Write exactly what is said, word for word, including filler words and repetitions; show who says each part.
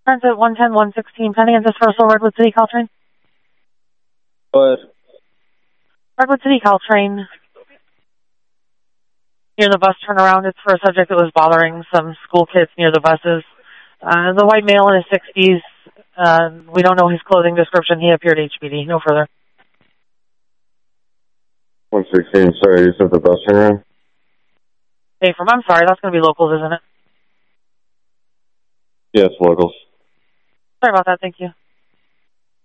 Speaker 1: Transit one ten one sixteen pending. Is this for a Redwood City Caltrain?
Speaker 2: Go ahead.
Speaker 1: Redwood City Caltrain. Near the bus turnaround, it's for a subject that was bothering some school kids near the buses. Uh, the white male in his sixties. Uh, we don't know his clothing description. He appeared H P D. No further.
Speaker 2: one sixteen, sorry, you said the bus turnaround?
Speaker 1: Hey, from, I'm sorry, that's going to be locals, isn't it?
Speaker 2: Yes, locals.
Speaker 1: Sorry about that, thank you.